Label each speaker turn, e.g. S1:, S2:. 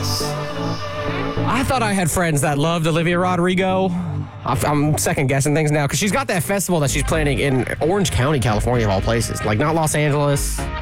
S1: I thought I had friends that loved Olivia Rodrigo. I'm second guessing things now because she's got that festival that she's planning in Orange County, California, of all places. Like, not Los Angeles.